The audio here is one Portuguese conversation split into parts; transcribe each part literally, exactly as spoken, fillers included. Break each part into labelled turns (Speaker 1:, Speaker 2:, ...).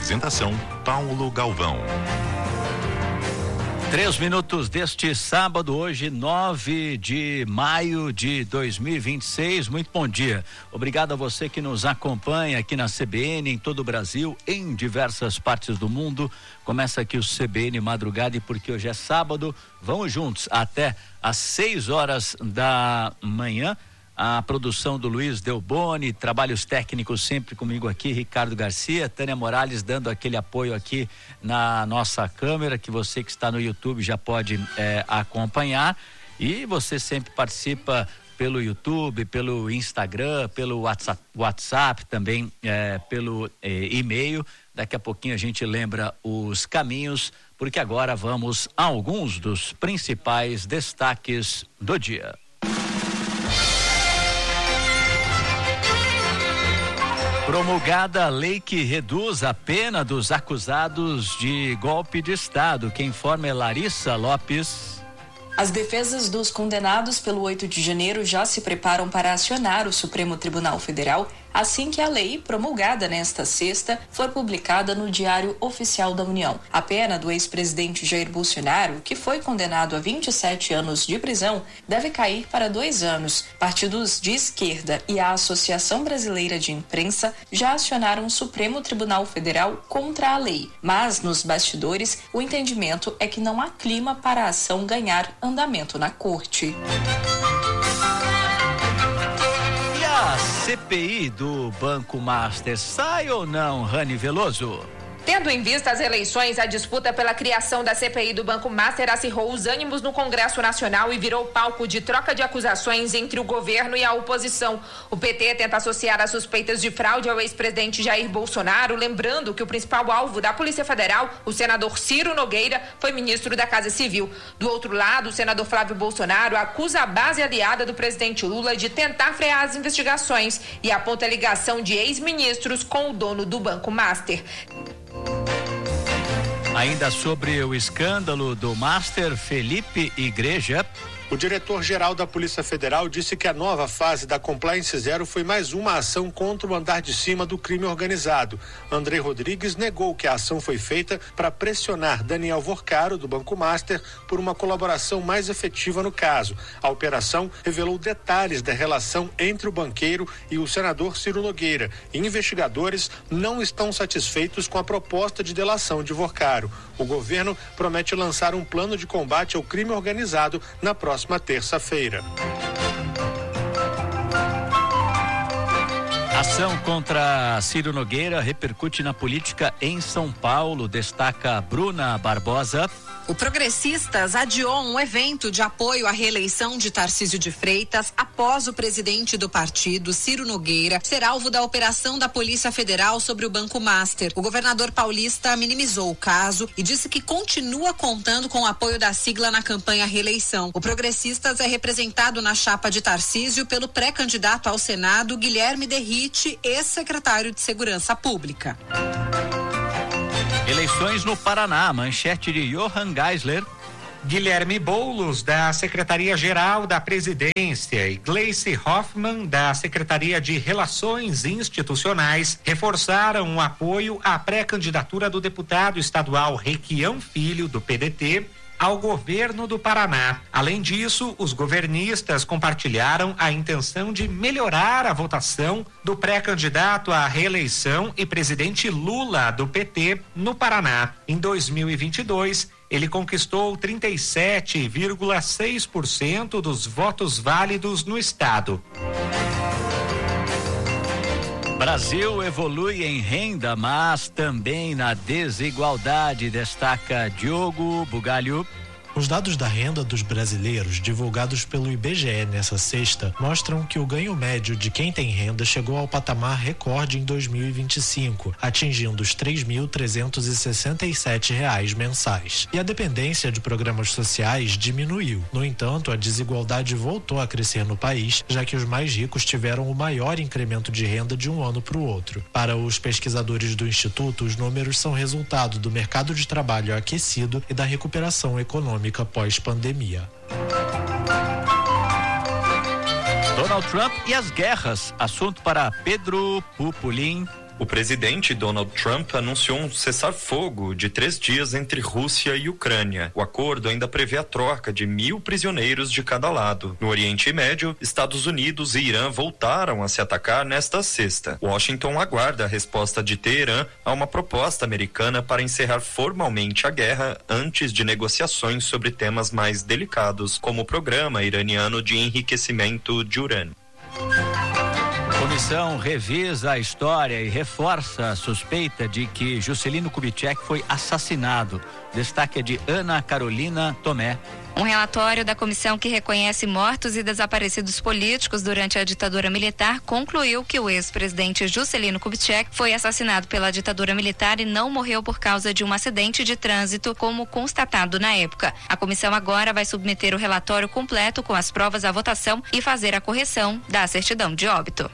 Speaker 1: Apresentação Paulo Galvão.
Speaker 2: Três minutos deste sábado, hoje, nove de maio de dois mil e vinte e seis. Muito bom dia. Obrigado a você que nos acompanha aqui na C B N, em todo o Brasil, em diversas partes do mundo. Começa aqui o C B N Madrugada e porque hoje é sábado, vamos juntos até às seis horas da manhã. A produção do Luiz Delboni, trabalhos técnicos sempre comigo aqui, Ricardo Garcia, Tânia Morales dando aquele apoio aqui na nossa câmera, que você que está no YouTube já pode é, acompanhar, e você sempre participa pelo YouTube, pelo Instagram, pelo WhatsApp, WhatsApp também, é, pelo é, e-mail. Daqui a pouquinho a gente lembra os caminhos, porque agora vamos a alguns dos principais destaques do dia. Promulgada a lei que reduz a pena dos acusados de golpe de Estado. Quem informa é Larissa Lopes.
Speaker 3: As defesas dos condenados pelo oito de janeiro já se preparam para acionar o Supremo Tribunal Federal assim que a lei, promulgada nesta sexta, for publicada no Diário Oficial da União. A pena do ex-presidente Jair Bolsonaro, que foi condenado a vinte e sete anos de prisão, deve cair para dois anos. Partidos de esquerda e a Associação Brasileira de Imprensa já acionaram o Supremo Tribunal Federal contra a lei, mas nos bastidores o entendimento é que não há clima para a ação ganhar andamento na corte.
Speaker 2: A C P I do Banco Master sai ou não, Rani Veloso?
Speaker 4: Tendo em vista as eleições, a disputa pela criação da C P I do Banco Master acirrou os ânimos no Congresso Nacional e virou palco de troca de acusações entre o governo e a oposição. O P T tenta associar as suspeitas de fraude ao ex-presidente Jair Bolsonaro, lembrando que o principal alvo da Polícia Federal, o senador Ciro Nogueira, foi ministro da Casa Civil. Do outro lado, o senador Flávio Bolsonaro acusa a base aliada do presidente Lula de tentar frear as investigações e aponta a ligação de ex-ministros com o dono do Banco Master.
Speaker 2: Ainda sobre o escândalo do Master, Felipe Igreja.
Speaker 5: O diretor-geral da Polícia Federal disse que a nova fase da Compliance Zero foi mais uma ação contra o andar de cima do crime organizado. André Rodrigues negou que a ação foi feita para pressionar Daniel Vorcaro, do Banco Master, por uma colaboração mais efetiva no caso. A operação revelou detalhes da relação entre o banqueiro e o senador Ciro Nogueira. E investigadores não estão satisfeitos com a proposta de delação de Vorcaro. O governo promete lançar um plano de combate ao crime organizado na próxima Próxima terça-feira.
Speaker 2: Ação contra Ciro Nogueira repercute na política em São Paulo, destaca Bruna Barbosa.
Speaker 6: O Progressistas adiou um evento de apoio à reeleição de Tarcísio de Freitas após o presidente do partido, Ciro Nogueira, ser alvo da operação da Polícia Federal sobre o Banco Master. O governador paulista minimizou o caso e disse que continua contando com o apoio da sigla na campanha à reeleição. O Progressistas é representado na chapa de Tarcísio pelo pré-candidato ao Senado, Guilherme Derrite, ex-secretário de Segurança Pública.
Speaker 2: Eleições no Paraná, manchete de Johann Geisler.
Speaker 7: Guilherme Boulos, da Secretaria-Geral da Presidência, e Gleice Hoffmann, da Secretaria de Relações Institucionais, reforçaram o apoio à pré-candidatura do deputado estadual Requião Filho, do P D T, ao governo do Paraná. Além disso, os governistas compartilharam a intenção de melhorar a votação do pré-candidato à reeleição e presidente Lula, do P T, no Paraná. Em dois mil e vinte e dois, ele conquistou trinta e sete vírgula seis por cento dos votos válidos no estado.
Speaker 2: Brasil evolui em renda, mas também na desigualdade, destaca Diogo Bugalho.
Speaker 8: Os dados da renda dos brasileiros divulgados pelo I B G E nessa sexta mostram que o ganho médio de quem tem renda chegou ao patamar recorde em dois mil e vinte e cinco, atingindo os três mil trezentos e sessenta e sete reais mensais. E a dependência de programas sociais diminuiu. No entanto, a desigualdade voltou a crescer no país, já que os mais ricos tiveram o maior incremento de renda de um ano para o outro. Para os pesquisadores do Instituto, os números são resultado do mercado de trabalho aquecido e da recuperação econômica pós-pandemia.
Speaker 2: Donald Trump e as guerras, assunto para Pedro Pupolin.
Speaker 9: O presidente Donald Trump anunciou um cessar-fogo de três dias entre Rússia e Ucrânia. O acordo ainda prevê a troca de mil prisioneiros de cada lado. No Oriente Médio, Estados Unidos e Irã voltaram a se atacar nesta sexta. Washington aguarda a resposta de Teherã a uma proposta americana para encerrar formalmente a guerra antes de negociações sobre temas mais delicados, como o programa iraniano de enriquecimento de urânio.
Speaker 2: A comissão revisa a história e reforça a suspeita de que Juscelino Kubitschek foi assassinado. Destaque é de Ana Carolina Tomé.
Speaker 10: Um relatório da comissão que reconhece mortos e desaparecidos políticos durante a ditadura militar concluiu que o ex-presidente Juscelino Kubitschek foi assassinado pela ditadura militar e não morreu por causa de um acidente de trânsito, como constatado na época. A comissão agora vai submeter o relatório completo com as provas à votação e fazer a correção da certidão de óbito.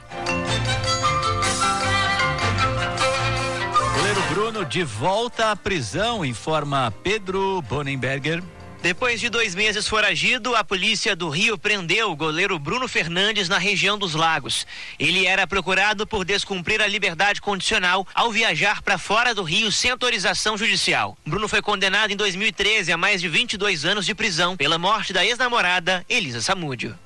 Speaker 2: Goleiro Bruno de volta à prisão, informa Pedro Bonenberger.
Speaker 11: Depois de dois meses foragido, a polícia do Rio prendeu o goleiro Bruno Fernandes na região dos Lagos. Ele era procurado por descumprir a liberdade condicional ao viajar para fora do Rio sem autorização judicial. Bruno foi condenado em dois mil e treze a mais de vinte e dois anos de prisão pela morte da ex-namorada Elisa Samúdio.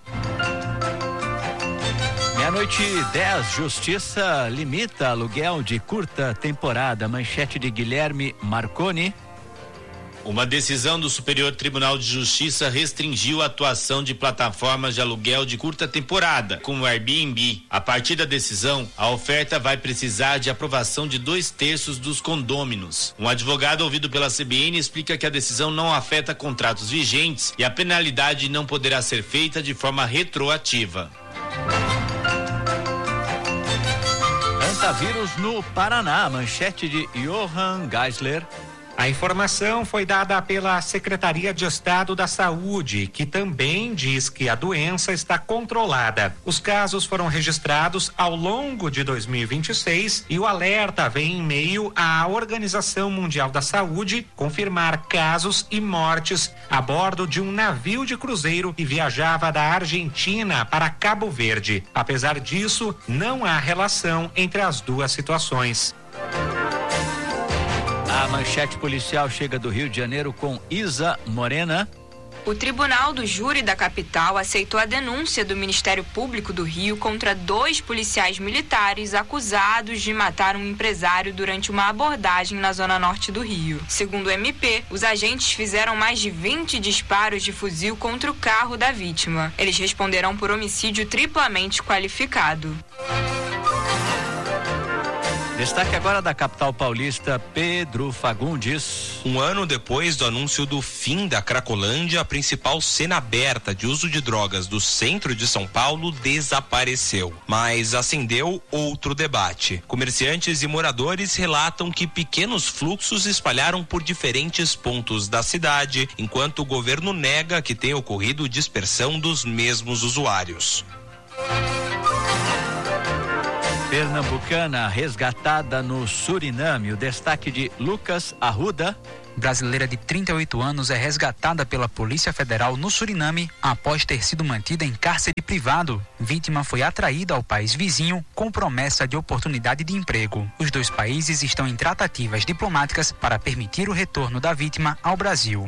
Speaker 2: Meia-noite e dez, Justiça limita aluguel de curta temporada. Manchete de Guilherme Marconi.
Speaker 12: Uma decisão do Superior Tribunal de Justiça restringiu a atuação de plataformas de aluguel de curta temporada, como o Airbnb. A partir da decisão, a oferta vai precisar de aprovação de dois terços dos condôminos. Um advogado ouvido pela C B N explica que a decisão não afeta contratos vigentes e a penalidade não poderá ser feita de forma retroativa.
Speaker 2: Antavírus no Paraná, manchete de Johann Geisler.
Speaker 7: A informação foi dada pela Secretaria de Estado da Saúde, que também diz que a doença está controlada. Os casos foram registrados ao longo de dois mil e vinte e seis e o alerta vem em meio à Organização Mundial da Saúde confirmar casos e mortes a bordo de um navio de cruzeiro que viajava da Argentina para Cabo Verde. Apesar disso, não há relação entre as duas situações.
Speaker 2: A manchete policial chega do Rio de Janeiro com Isa Morena.
Speaker 13: O Tribunal do Júri da capital aceitou a denúncia do Ministério Público do Rio contra dois policiais militares acusados de matar um empresário durante uma abordagem na zona norte do Rio. Segundo o M P, os agentes fizeram mais de vinte disparos de fuzil contra o carro da vítima. Eles responderão por homicídio triplamente qualificado.
Speaker 2: Destaque agora da capital paulista, Pedro Fagundes.
Speaker 14: Um ano depois do anúncio do fim da Cracolândia, a principal cena aberta de uso de drogas do centro de São Paulo desapareceu. Mas acendeu outro debate. Comerciantes e moradores relatam que pequenos fluxos espalharam por diferentes pontos da cidade, enquanto o governo nega que tenha ocorrido dispersão dos mesmos usuários.
Speaker 2: Pernambucana resgatada no Suriname. O destaque de Lucas Arruda.
Speaker 15: Brasileira de trinta e oito anos é resgatada pela Polícia Federal no Suriname após ter sido mantida em cárcere privado. Vítima foi atraída ao país vizinho com promessa de oportunidade de emprego. Os dois países estão em tratativas diplomáticas para permitir o retorno da vítima ao Brasil.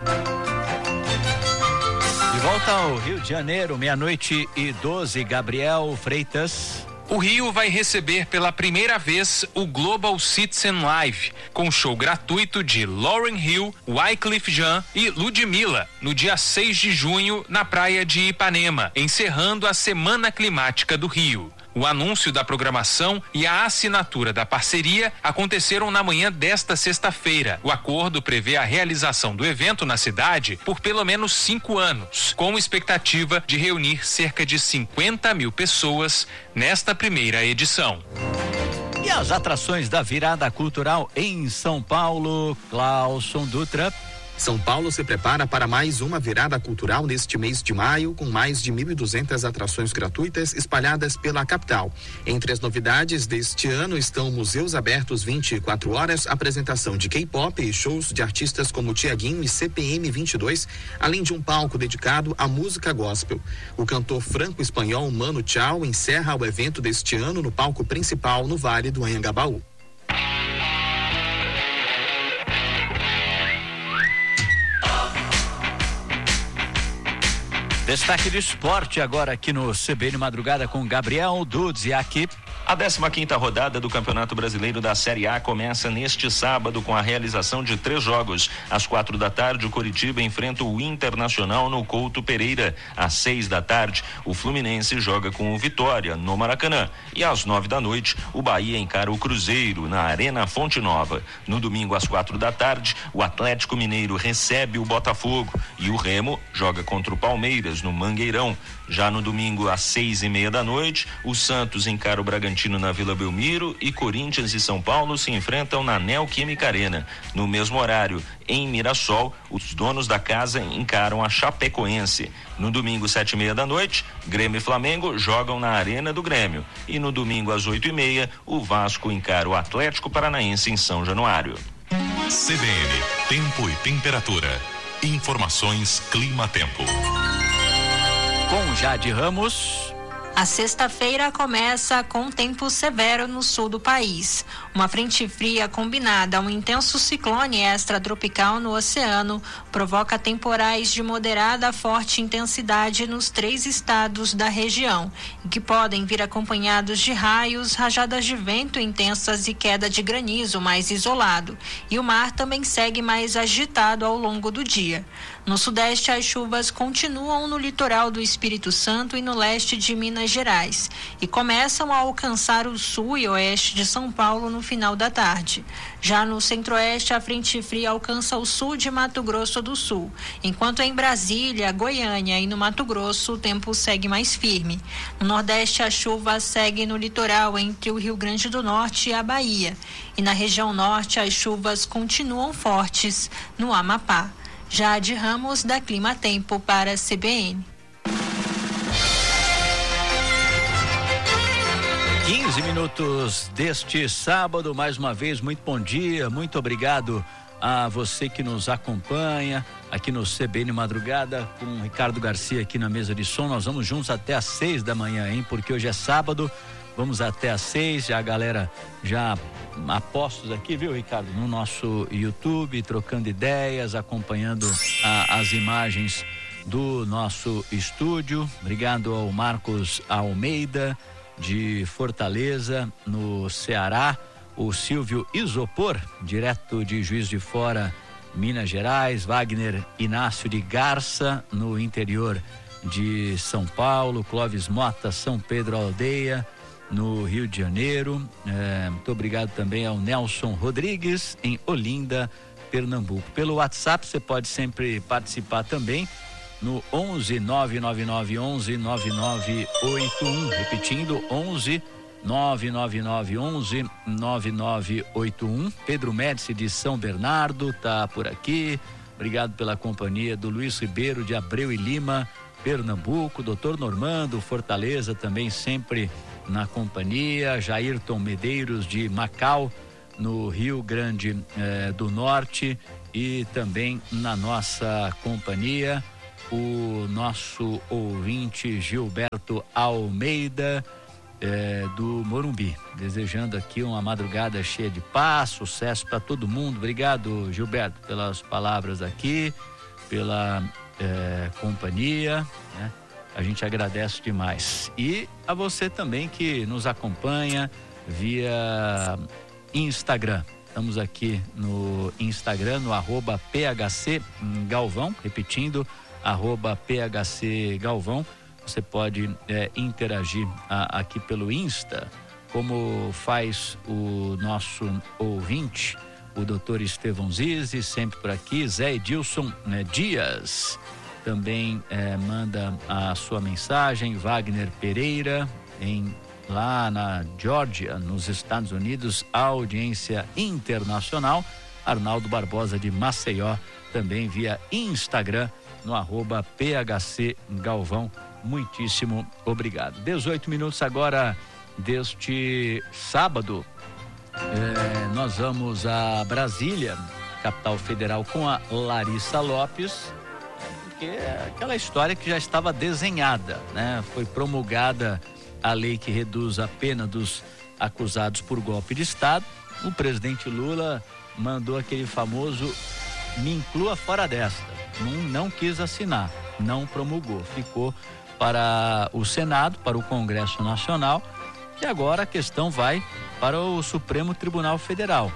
Speaker 2: De volta ao Rio de Janeiro, meia-noite e doze, Gabriel Freitas.
Speaker 16: O Rio vai receber pela primeira vez o Global Citizen Live, com show gratuito de Lauryn Hill, Wyclef Jean e Ludmilla, no dia seis de junho, na praia de Ipanema, encerrando a Semana Climática do Rio. O anúncio da programação e a assinatura da parceria aconteceram na manhã desta sexta-feira. O acordo prevê a realização do evento na cidade por pelo menos cinco anos, com expectativa de reunir cerca de cinquenta mil pessoas nesta primeira edição.
Speaker 2: E as atrações da virada cultural em São Paulo, Clauson Dutra.
Speaker 17: São Paulo se prepara para mais uma virada cultural neste mês de maio, com mais de mil e duzentas atrações gratuitas espalhadas pela capital. Entre as novidades deste ano estão museus abertos vinte e quatro horas, apresentação de K-pop e shows de artistas como Tiaguinho e C P M vinte e dois, além de um palco dedicado à música gospel. O cantor franco-espanhol Manu Chao encerra o evento deste ano no palco principal no Vale do Anhangabaú.
Speaker 2: Destaque de esporte agora aqui no C B N Madrugada com Gabriel Dudes e aqui.
Speaker 18: A décima quinta rodada do Campeonato Brasileiro da Série A começa neste sábado com a realização de três jogos. Às quatro da tarde, o Coritiba enfrenta o Internacional no Couto Pereira. Às seis da tarde, o Fluminense joga com o Vitória no Maracanã. E às nove da noite, o Bahia encara o Cruzeiro na Arena Fonte Nova. No domingo, às quatro da tarde, o Atlético Mineiro recebe o Botafogo e o Remo joga contra o Palmeiras no Mangueirão. Já no domingo, às seis e meia da noite, o Santos encara o Bragantino na Vila Belmiro e Corinthians e São Paulo se enfrentam na Neoquímica Arena. No mesmo horário, em Mirassol, os donos da casa encaram a Chapecoense. No domingo, sete e meia da noite, Grêmio e Flamengo jogam na Arena do Grêmio. E no domingo, às oito e meia, o Vasco encara o Atlético Paranaense em São Januário.
Speaker 1: C B N, tempo e temperatura. Informações Clima-Tempo.
Speaker 2: Com Jade Ramos.
Speaker 19: A sexta-feira começa com tempo severo no sul do país. Uma frente fria combinada a um intenso ciclone extratropical no oceano provoca temporais de moderada a forte intensidade nos três estados da região, em que podem vir acompanhados de raios, rajadas de vento intensas e queda de granizo mais isolado. E o mar também segue mais agitado ao longo do dia. No sudeste, as chuvas continuam no litoral do Espírito Santo e no leste de Minas Gerais e começam a alcançar o sul e oeste de São Paulo no final da tarde. Já no centro-oeste, a frente fria alcança o sul de Mato Grosso do Sul, enquanto em Brasília, Goiânia e no Mato Grosso o tempo segue mais firme. No nordeste, a chuva segue no litoral entre o Rio Grande do Norte e a Bahia. E na região norte, as chuvas continuam fortes no Amapá. Jade Ramos, da Clima Tempo, para a C B N.
Speaker 2: quinze minutos deste sábado, mais uma vez, muito bom dia, muito obrigado a você que nos acompanha aqui no C B N Madrugada, com o Ricardo Garcia aqui na mesa de som. Nós vamos juntos até às seis da manhã, hein? Porque hoje é sábado, vamos até às seis, já a galera já a postos aqui, viu, Ricardo? No nosso YouTube, trocando ideias, acompanhando a, as imagens do nosso estúdio. Obrigado ao Marcos Almeida, de Fortaleza, no Ceará. O Silvio Isopor, direto de Juiz de Fora, Minas Gerais. Wagner Inácio de Garça, no interior de São Paulo. Clóvis Mota, São Pedro Aldeia, no Rio de Janeiro. É, muito obrigado também ao Nelson Rodrigues, em Olinda, Pernambuco. Pelo WhatsApp você pode sempre participar também no onze nove nove nove onze nove nove oito um, repetindo onze nove nove nove onze nove nove oito um. Pedro Médici de São Bernardo tá por aqui. Obrigado pela companhia do Luiz Ribeiro de Abreu e Lima, Pernambuco. Doutor Normando, Fortaleza, também sempre na companhia. Jairton Medeiros de Macau, no Rio Grande eh, do Norte, e também na nossa companhia o nosso ouvinte Gilberto Almeida, eh, do Morumbi, desejando aqui uma madrugada cheia de paz, sucesso para todo mundo. Obrigado, Gilberto, pelas palavras aqui, pela eh, companhia, né? A gente agradece demais. E a você também que nos acompanha via Instagram. Estamos aqui no Instagram, no arroba P H C Galvão, repetindo, arroba P H C Galvão. Você pode é, interagir a, aqui pelo Insta, como faz o nosso ouvinte, o doutor Estevão Zizi, sempre por aqui. Zé Edilson né, Dias também é, manda a sua mensagem. Wagner Pereira, em, lá na Geórgia, nos Estados Unidos, audiência internacional. Arnaldo Barbosa de Maceió, também via Instagram, no arroba P H C Galvão. Muitíssimo obrigado. dezoito minutos agora deste sábado. É, nós vamos a Brasília, capital federal, com a Larissa Lopes, porque é aquela história que já estava desenhada, né? Foi promulgada a lei que reduz a pena dos acusados por golpe de Estado. O presidente Lula mandou aquele famoso me inclua fora desta. Não, não quis assinar, não promulgou. Ficou para o Senado, para o Congresso Nacional, e agora a questão vai para o Supremo Tribunal Federal.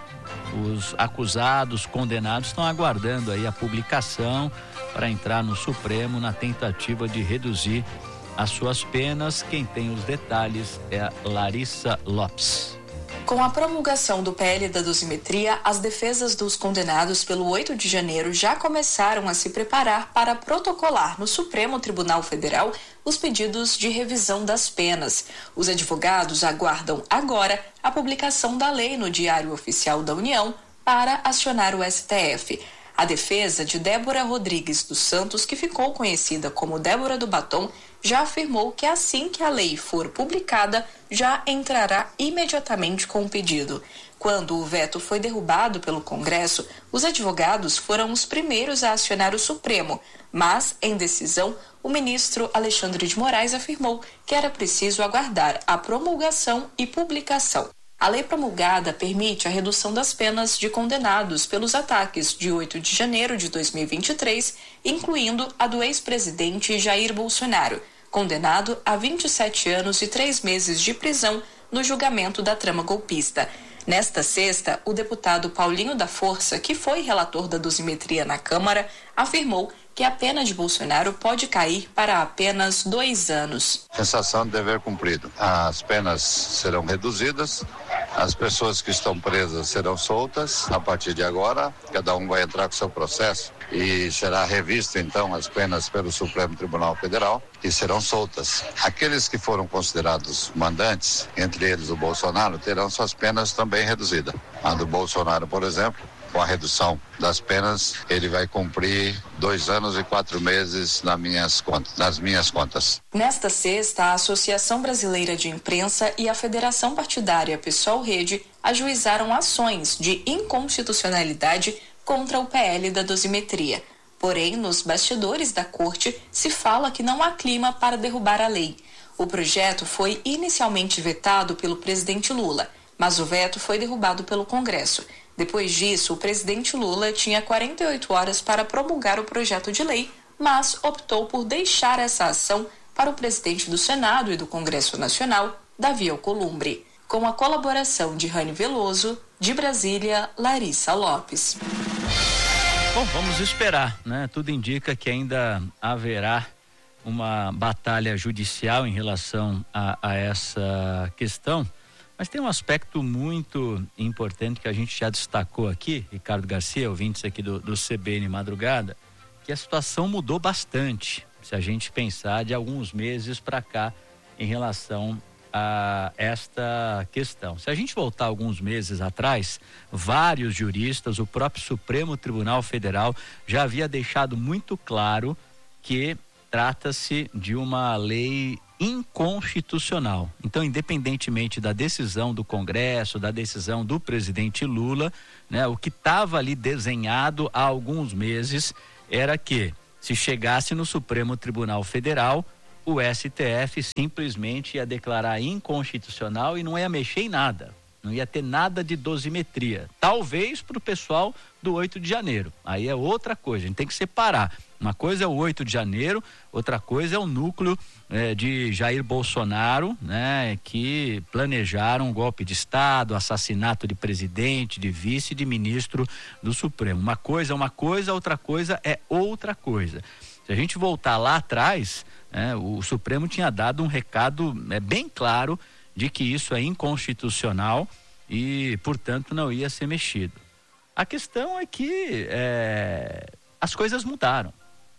Speaker 2: Os acusados, condenados, estão aguardando aí a publicação para entrar no Supremo na tentativa de reduzir as suas penas. Quem tem os detalhes é a Larissa Lopes.
Speaker 3: Com a promulgação do P L da dosimetria, as defesas dos condenados pelo oito de janeiro já começaram a se preparar para protocolar no Supremo Tribunal Federal os pedidos de revisão das penas. Os advogados aguardam agora a publicação da lei no Diário Oficial da União para acionar o S T F. A defesa de Débora Rodrigues dos Santos, que ficou conhecida como Débora do Batom, já afirmou que assim que a lei for publicada, já entrará imediatamente com o pedido. Quando o veto foi derrubado pelo Congresso, os advogados foram os primeiros a acionar o Supremo, mas, em decisão, o ministro Alexandre de Moraes afirmou que era preciso aguardar a promulgação e publicação. A lei promulgada permite a redução das penas de condenados pelos ataques de oito de janeiro de dois mil e vinte e três, incluindo a do ex-presidente Jair Bolsonaro, condenado a vinte e sete anos e três meses de prisão no julgamento da trama golpista. Nesta sexta, o deputado Paulinho da Força, que foi relator da dosimetria na Câmara, afirmou que a pena de Bolsonaro pode cair para apenas dois anos.
Speaker 20: Sensação de dever cumprido. As penas serão reduzidas, as pessoas que estão presas serão soltas. A partir de agora, cada um vai entrar com seu processo e será revista então as penas pelo Supremo Tribunal Federal e serão soltas. Aqueles que foram considerados mandantes, entre eles o Bolsonaro, terão suas penas também reduzidas. A do Bolsonaro, por exemplo, com a redução das penas, ele vai cumprir dois anos e quatro meses nas minhas contas. Nas minhas contas.
Speaker 3: Nesta sexta, a Associação Brasileira de Imprensa e a Federação Partidária PSOL Rede ajuizaram ações de inconstitucionalidade contra o P L da dosimetria. Porém, nos bastidores da corte, se fala que não há clima para derrubar a lei. O projeto foi inicialmente vetado pelo presidente Lula, mas o veto foi derrubado pelo Congresso. Depois disso, o presidente Lula tinha quarenta e oito horas para promulgar o projeto de lei, mas optou por deixar essa ação para o presidente do Senado e do Congresso Nacional, Davi Alcolumbre. Com a colaboração de Rani Veloso, de Brasília, Larissa Lopes.
Speaker 2: Bom, vamos esperar, né? Tudo indica que ainda haverá uma batalha judicial em relação a, a essa questão. Mas tem um aspecto muito importante que a gente já destacou aqui, Ricardo Garcia, ouvintes aqui do, do C B N Madrugada, que a situação mudou bastante, se a gente pensar de alguns meses para cá em relação a esta questão. Se a gente voltar alguns meses atrás, vários juristas, o próprio Supremo Tribunal Federal já havia deixado muito claro que trata-se de uma lei inconstitucional. Então, independentemente da decisão do Congresso, da decisão do presidente Lula, né, o que estava ali desenhado há alguns meses era que, se chegasse no Supremo Tribunal Federal, o S T F simplesmente ia declarar inconstitucional e não ia mexer em nada. Não ia ter nada de dosimetria. Talvez para o pessoal do oito de janeiro. Aí é outra coisa, a gente tem que separar. Uma coisa é o oito de janeiro, outra coisa é o núcleo eh, de Jair Bolsonaro, né, que planejaram um golpe de Estado, assassinato de presidente, de vice, de ministro do Supremo. Uma coisa é uma coisa, outra coisa é outra coisa. Se a gente voltar lá atrás, né, o Supremo tinha dado um recado é, bem claro de que isso é inconstitucional e, portanto, não ia ser mexido. A questão é que é, as coisas mudaram.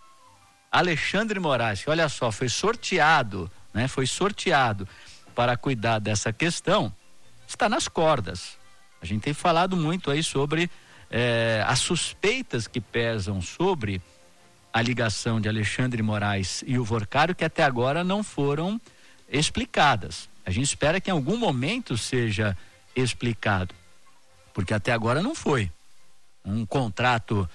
Speaker 2: Alexandre Moraes, que olha só, foi sorteado, né, foi sorteado para cuidar dessa questão, está nas cordas. A gente tem falado muito aí sobre é, as suspeitas que pesam sobre a ligação de Alexandre de Moraes e o Vorcário, que até agora não foram explicadas. A gente espera que em algum momento seja explicado, porque até agora não foi. Um contrato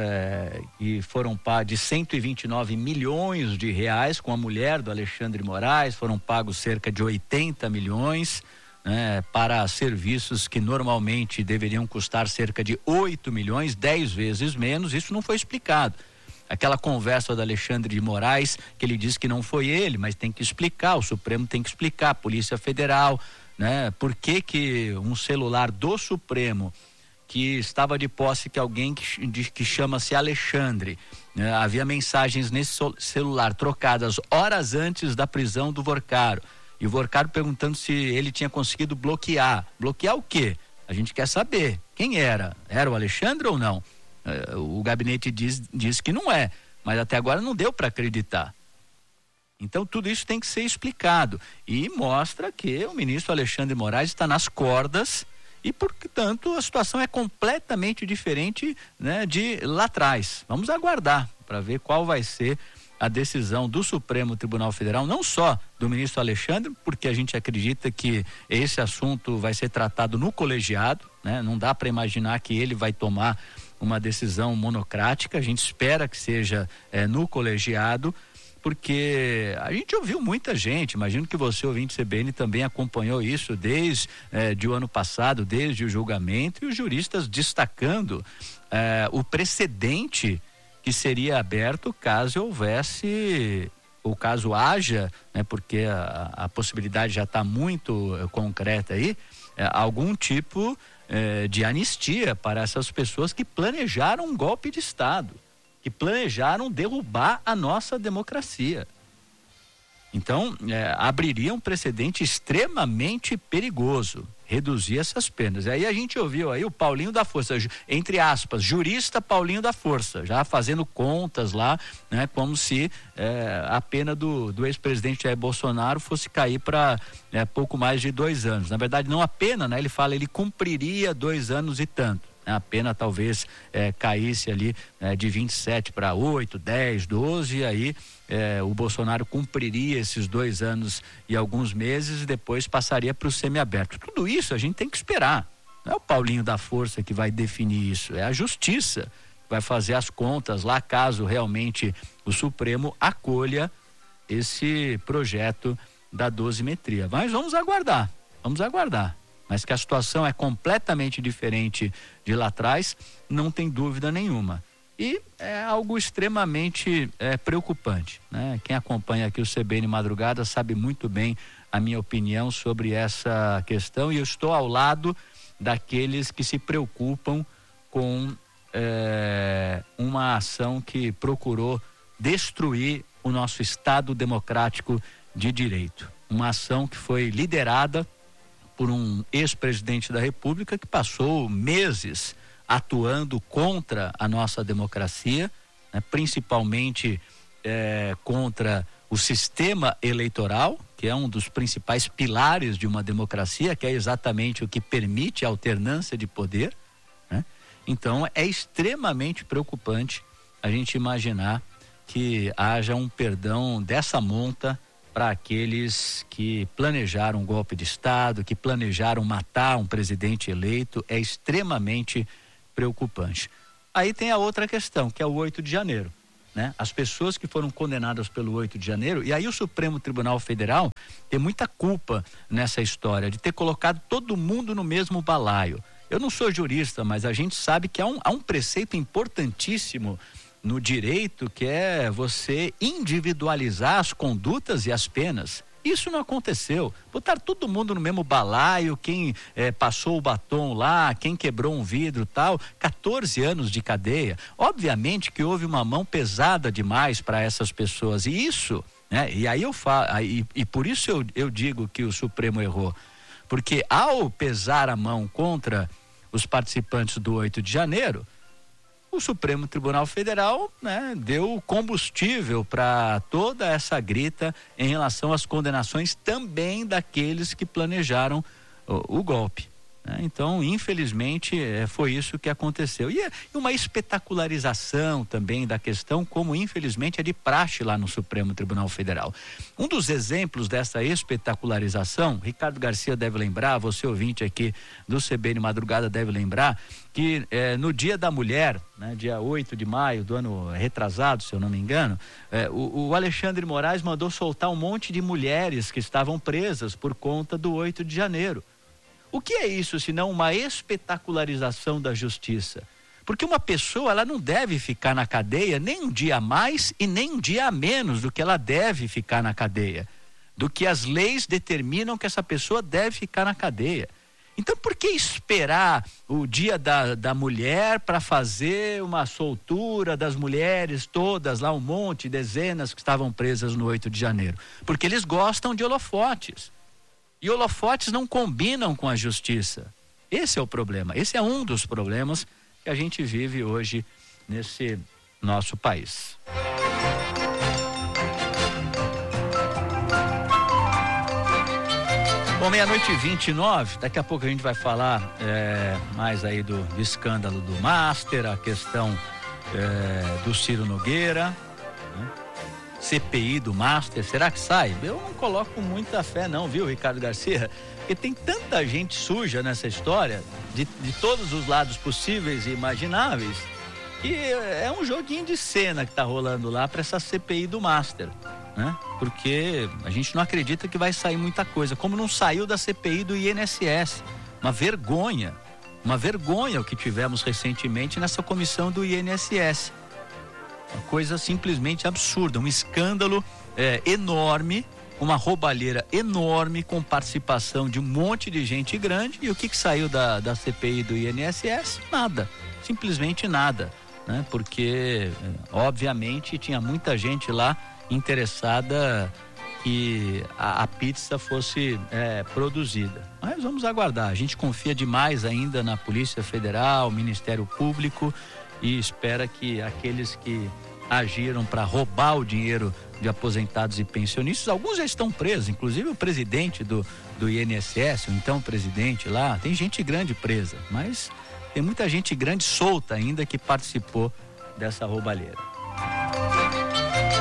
Speaker 2: é, que foram pagos de cento e vinte e nove milhões de reais com a mulher do Alexandre de Moraes, foram pagos cerca de oitenta milhões, né, para serviços que normalmente deveriam custar cerca de oito milhões, dez vezes menos. Isso não foi explicado. Aquela conversa do Alexandre de Moraes, que ele diz que não foi ele, mas tem que explicar, o Supremo tem que explicar, a Polícia Federal, né? Por que que um celular do Supremo, que estava de posse que alguém que, de, que chama-se Alexandre, né? Havia mensagens nesse celular trocadas horas antes da prisão do Vorcário, e o Vorcário perguntando se ele tinha conseguido bloquear. Bloquear o quê? A gente quer saber quem era. Era o Alexandre ou não? O gabinete diz, diz que não é, mas até agora não deu para acreditar. Então tudo isso tem que ser explicado e mostra que o ministro Alexandre de Moraes está nas cordas e, portanto, a situação é completamente diferente, né, de lá atrás. Vamos aguardar para ver qual vai ser a decisão do Supremo Tribunal Federal, não só do ministro Alexandre, porque a gente acredita que esse assunto vai ser tratado no colegiado, né? Não dá para imaginar que ele vai tomar uma decisão monocrática. A gente espera que seja é, no colegiado, porque a gente ouviu muita gente, imagino que você, ouvinte C B N, também acompanhou isso desde é, de o ano passado, desde o julgamento, e os juristas destacando é, o precedente que seria aberto caso houvesse, ou caso haja, né, porque a, a possibilidade já está muito é, concreta aí, é, algum tipo de anistia para essas pessoas que planejaram um golpe de Estado, que planejaram derrubar a nossa democracia. Então, é, abriria um precedente extremamente perigoso, reduzir essas penas. Aí a gente ouviu aí o Paulinho da Força, entre aspas, jurista Paulinho da Força, já fazendo contas lá, né, como se é, a pena do, do ex-presidente Jair Bolsonaro fosse cair para é, pouco mais de dois anos. Na verdade, não a pena, né? Ele fala, ele cumpriria dois anos e tanto. A pena talvez é, caísse ali é, de vinte e sete para oito, dez, doze, e aí é, o Bolsonaro cumpriria esses dois anos e alguns meses e depois passaria para o semiaberto. Tudo isso a gente tem que esperar. Não é o Paulinho da Força que vai definir isso, é a Justiça que vai fazer as contas lá, caso realmente o Supremo acolha esse projeto da dosimetria. Mas vamos aguardar, vamos aguardar. Mas que a situação é completamente diferente de lá atrás, não tem dúvida nenhuma. E é algo extremamente é, preocupante, né? Quem acompanha aqui o C B N Madrugada sabe muito bem a minha opinião sobre essa questão, e eu estou ao lado daqueles que se preocupam com é, uma ação que procurou destruir o nosso Estado democrático de direito. Uma ação que foi liderada por um ex-presidente da República que passou meses atuando contra a nossa democracia, né, principalmente eh, contra o sistema eleitoral, que é um dos principais pilares de uma democracia, que é exatamente o que permite a alternância de poder, né? Então é extremamente preocupante a gente imaginar que haja um perdão dessa monta para aqueles que planejaram um golpe de Estado, que planejaram matar um presidente eleito. É extremamente preocupante. Aí tem a outra questão, que é o oito de janeiro, né? As pessoas que foram condenadas pelo oito de janeiro, e aí o Supremo Tribunal Federal tem muita culpa nessa história de ter colocado todo mundo no mesmo balaio. Eu não sou jurista, mas a gente sabe que há um, há um preceito importantíssimo no direito, que é você individualizar as condutas e as penas. Isso não aconteceu. Botar todo mundo no mesmo balaio, quem eh, passou o batom lá, quem quebrou um vidro, tal, quatorze anos de cadeia. Obviamente que houve uma mão pesada demais para essas pessoas, e isso, né? E aí eu falo, e, e por isso eu, eu digo que o Supremo errou, porque ao pesar a mão contra os participantes do oito de janeiro, o Supremo Tribunal Federal, né, deu combustível para toda essa grita em relação às condenações também daqueles que planejaram o, o golpe. Então, infelizmente, foi isso que aconteceu. E uma espetacularização também da questão, como infelizmente é de praxe lá no Supremo Tribunal Federal. Um dos exemplos dessa espetacularização, Ricardo Garcia deve lembrar, você ouvinte aqui do C B N Madrugada deve lembrar, que eh, no Dia da Mulher, né, dia oito de maio do ano retrasado, se eu não me engano, eh, o, o Alexandre Moraes mandou soltar um monte de mulheres que estavam presas por conta do oito de janeiro. O que é isso, senão uma espetacularização da justiça? Porque uma pessoa, ela não deve ficar na cadeia nem um dia a mais e nem um dia a menos do que ela deve ficar na cadeia, do que as leis determinam que essa pessoa deve ficar na cadeia. Então, por que esperar o dia da, da mulher para fazer uma soltura das mulheres todas, lá um monte, dezenas que estavam presas no oito de janeiro? Porque eles gostam de holofotes. E holofotes não combinam com a justiça. Esse é o problema. Esse é um dos problemas que a gente vive hoje nesse nosso país. Bom, meia-noite e vinte e nove, daqui a pouco a gente vai falar é, mais aí do, do escândalo do Master, a questão é, do Ciro Nogueira, né? C P I do Master, será que sai? Eu não coloco muita fé não, viu, Ricardo Garcia? Porque tem tanta gente suja nessa história, de, de todos os lados possíveis e imagináveis, que é um joguinho de cena que tá rolando lá para essa C P I do Master, né? Porque a gente não acredita que vai sair muita coisa, como não saiu da C P I do I N S S, uma vergonha, uma vergonha o que tivemos recentemente nessa comissão do I N S S. Uma coisa simplesmente absurda, um escândalo é, enorme, uma roubalheira enorme com participação de um monte de gente grande. E o que, que saiu da, da C P I do I N S S? Nada, simplesmente nada, né? Porque obviamente tinha muita gente lá interessada que a, a pizza fosse é, produzida. Mas vamos aguardar, a gente confia demais ainda na Polícia Federal, Ministério Público, e espera que aqueles que agiram para roubar o dinheiro de aposentados e pensionistas, alguns já estão presos, inclusive o presidente do, do I N S S, o então presidente lá, tem gente grande presa, mas tem muita gente grande solta ainda que participou dessa roubalheira.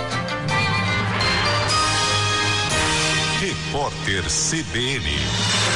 Speaker 1: Repórter C B N.